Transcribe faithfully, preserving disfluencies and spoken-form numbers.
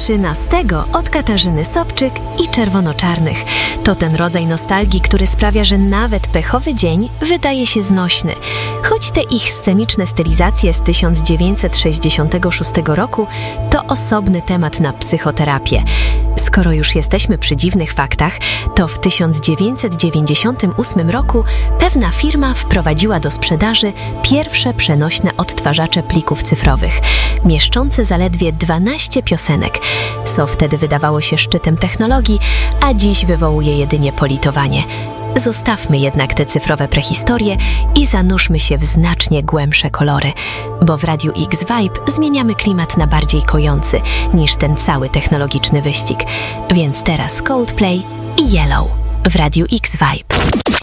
trzynastego od Katarzyny Sobczyk i Czerwono-Czarnych. To ten rodzaj nostalgii, który sprawia, że nawet pechowy dzień wydaje się znośny. Choć te ich sceniczne stylizacje z tysiąc dziewięćset sześćdziesiątego szóstego roku to osobny temat na psychoterapię. Skoro już jesteśmy przy dziwnych faktach, to w tysiąc dziewięćset dziewięćdziesiątym ósmym roku pewna firma wprowadziła do sprzedaży pierwsze przenośne odtwarzacze plików cyfrowych, mieszczące zaledwie dwanaście piosenek, co wtedy wydawało się szczytem technologii, a dziś wywołuje jedynie politowanie. Zostawmy jednak te cyfrowe prehistorie i zanurzmy się w znacznie głębsze kolory, bo w Radiu X Vibe zmieniamy klimat na bardziej kojący niż ten cały technologiczny wyścig. Więc teraz Coldplay i Yellow w Radiu X Vibe.